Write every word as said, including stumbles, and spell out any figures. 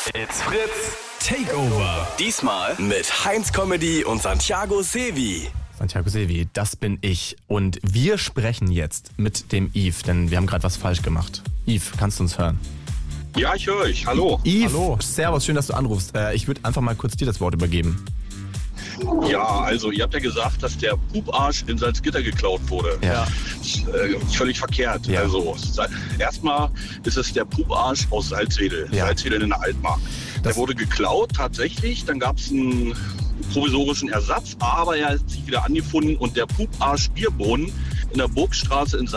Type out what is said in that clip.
It's Fritz Takeover. Diesmal mit Heinz Comedy und Santiago Sevi. Santiago Sevi, das bin ich. Und wir sprechen jetzt mit dem Yves, denn wir haben gerade was falsch gemacht. Yves, kannst du uns hören? Ja, ich höre euch. Hallo. Yves, Hallo. Servus, schön, dass du anrufst. Äh, ich würde einfach mal kurz dir das Wort übergeben. Ja, also ihr habt ja gesagt, dass der Puparsch in Salzgitter geklaut wurde. Ja. Äh, völlig verkehrt. Ja. Also erstmal ist es der Puparsch aus Salzwedel. Ja. Salzwedel in der Altmark. Der Das- wurde geklaut tatsächlich. Dann gab es einen provisorischen Ersatz, aber er hat sich wieder angefunden und der Puparsch Bierbrunnen in der Burgstraße in